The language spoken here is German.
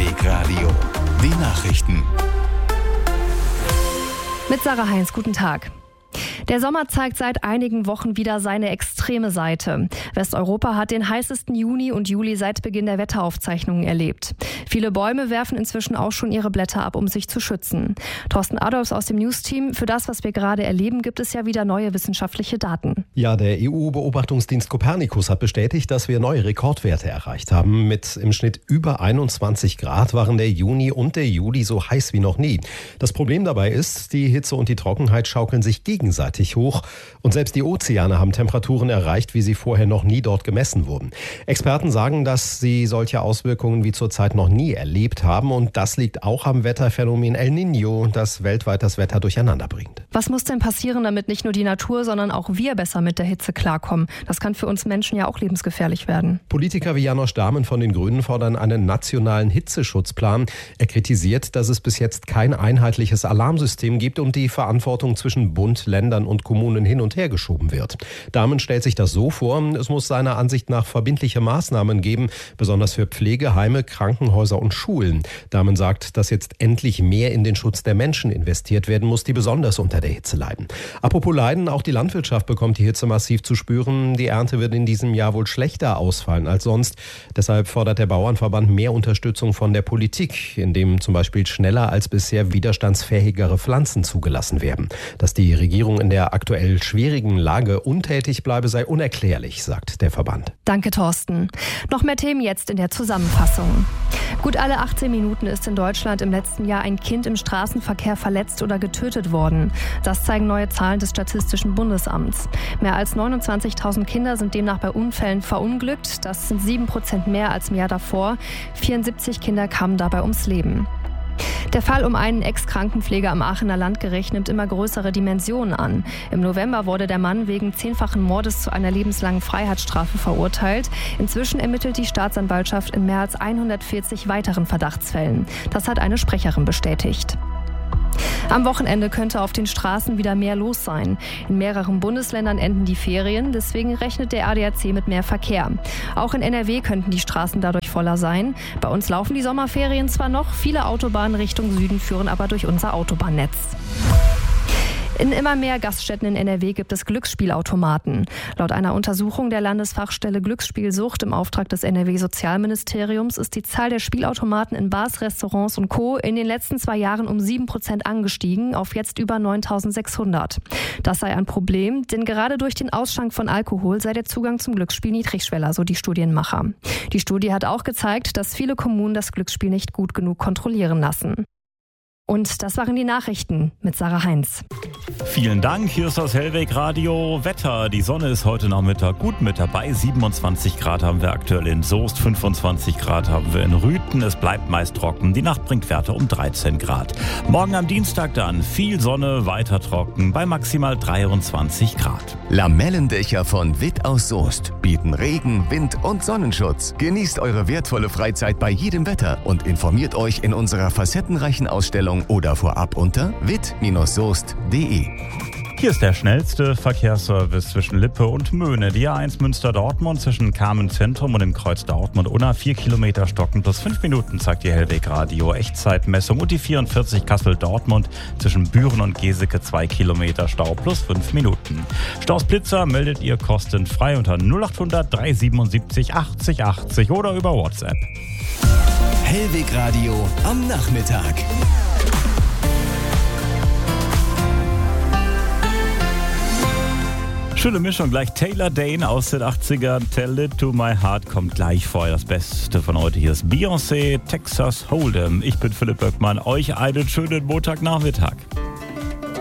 Hellweg Radio. Die Nachrichten. Mit Sarah Heinz, guten Tag. Der Sommer zeigt seit einigen Wochen wieder seine extreme Seite. Westeuropa hat den heißesten Juni und Juli seit Beginn der Wetteraufzeichnungen erlebt. Viele Bäume werfen inzwischen auch schon ihre Blätter ab, um sich zu schützen. Thorsten Adolfs aus dem News-Team. Für das, was wir gerade erleben, gibt es ja wieder neue wissenschaftliche Daten. Ja, der EU-Beobachtungsdienst Copernicus hat bestätigt, dass wir neue Rekordwerte erreicht haben. Mit im Schnitt über 21 Grad waren der Juni und der Juli so heiß wie noch nie. Das Problem dabei ist, die Hitze und die Trockenheit schaukeln sich gegenseitig hoch und selbst die Ozeane haben Temperaturen erreicht, wie sie vorher noch nie dort gemessen wurden. Experten sagen, dass sie solche Auswirkungen wie zurzeit noch nie erlebt haben und das liegt auch am Wetterphänomen El Niño, das weltweit das Wetter durcheinander bringt. Was muss denn passieren, damit nicht nur die Natur, sondern auch wir besser mit der Hitze klarkommen? Das kann für uns Menschen ja auch lebensgefährlich werden. Politiker wie Janosch Dahmen von den Grünen fordern einen nationalen Hitzeschutzplan. Er kritisiert, dass es bis jetzt kein einheitliches Alarmsystem gibt und die Verantwortung zwischen Bund, Ländern und Kommunen hin und her geschoben wird. Dahmen stellt sich das so vor, es muss seiner Ansicht nach verbindliche Maßnahmen geben, besonders für Pflegeheime, Krankenhäuser und Schulen. Dahmen sagt, dass jetzt endlich mehr in den Schutz der Menschen investiert werden muss, die besonders unter der Hitze leiden. Apropos Leiden, auch die Landwirtschaft bekommt die Hitze massiv zu spüren. Die Ernte wird in diesem Jahr wohl schlechter ausfallen als sonst. Deshalb fordert der Bauernverband mehr Unterstützung von der Politik, indem zum Beispiel schneller als bisher widerstandsfähigere Pflanzen zugelassen werden. Dass die Regierung in der aktuell schwierigen Lage untätig bleibe, sei unerklärlich, sagt der Verband. Danke, Thorsten. Noch mehr Themen jetzt in der Zusammenfassung. Gut alle 18 Minuten ist in Deutschland im letzten Jahr ein Kind im Straßenverkehr verletzt oder getötet worden. Das zeigen neue Zahlen des Statistischen Bundesamts. Mehr als 29.000 Kinder sind demnach bei Unfällen verunglückt. Das sind 7% mehr als im Jahr davor. 74 Kinder kamen dabei ums Leben. Der Fall um einen Ex-Krankenpfleger am Aachener Landgericht nimmt immer größere Dimensionen an. Im November wurde der Mann wegen 10-fachen Mordes zu einer lebenslangen Freiheitsstrafe verurteilt. Inzwischen ermittelt die Staatsanwaltschaft in mehr als 140 weiteren Verdachtsfällen. Das hat eine Sprecherin bestätigt. Am Wochenende könnte auf den Straßen wieder mehr los sein. In mehreren Bundesländern enden die Ferien, deswegen rechnet der ADAC mit mehr Verkehr. Auch in NRW könnten die Straßen dadurch voller sein. Bei uns laufen die Sommerferien zwar noch, viele Autobahnen Richtung Süden führen aber durch unser Autobahnnetz. In immer mehr Gaststätten in NRW gibt es Glücksspielautomaten. Laut einer Untersuchung der Landesfachstelle Glücksspielsucht im Auftrag des NRW-Sozialministeriums ist die Zahl der Spielautomaten in Bars, Restaurants und Co. in den letzten 2 Jahren um 7% angestiegen, auf jetzt über 9.600. Das sei ein Problem, denn gerade durch den Ausschank von Alkohol sei der Zugang zum Glücksspiel niedrigschwelliger, so die Studienmacher. Die Studie hat auch gezeigt, dass viele Kommunen das Glücksspiel nicht gut genug kontrollieren lassen. Und das waren die Nachrichten mit Sarah Heinz. Vielen Dank, hier ist das Hellweg Radio. Wetter, die Sonne ist heute Nachmittag gut mit dabei. 27 Grad haben wir aktuell in Soest, 25 Grad haben wir in Rüthen. Es bleibt meist trocken, die Nacht bringt Werte um 13 Grad. Morgen am Dienstag dann viel Sonne, weiter trocken bei maximal 23 Grad. Lamellendächer von Witt aus Soest bieten Regen, Wind und Sonnenschutz. Genießt eure wertvolle Freizeit bei jedem Wetter und informiert euch in unserer facettenreichen Ausstellung oder vorab unter witt-soest.de. Hier ist der schnellste Verkehrsservice zwischen Lippe und Möhne. Die A1 Münster-Dortmund zwischen Kamen Zentrum und dem Kreuz Dortmund-Unna. 4 Kilometer stocken plus 5 Minuten, zeigt die Hellweg Radio Echtzeitmessung. Und die 44 Kassel-Dortmund zwischen Büren und Geseke 2 Kilometer Stau plus 5 Minuten. Staus Blitzer meldet ihr kostenfrei unter 0800 377 80 80 oder über WhatsApp. Hellweg Radio am Nachmittag. Schöne Mischung, gleich Taylor Dane aus den 80ern. Tell It To My Heart kommt gleich vorher. Das Beste von heute hier ist Beyoncé, Texas Hold'em. Ich bin Philipp Böckmann. Euch einen schönen Montagnachmittag.